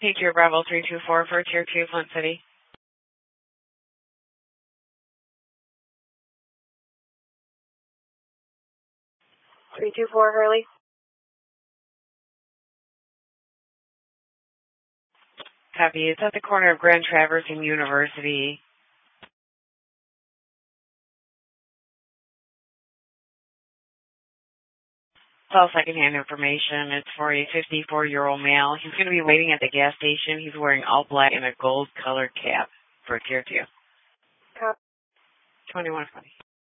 Take your Bravo 324 for Tier 2, Flint City. 324, Hurley. Copy. It's at the corner of Grand Traverse and University. It's all secondhand information. It's for a 54-year-old male. He's going to be waiting at the gas station. He's wearing all black and a gold-colored cap for Tier 2. Copy. 2120.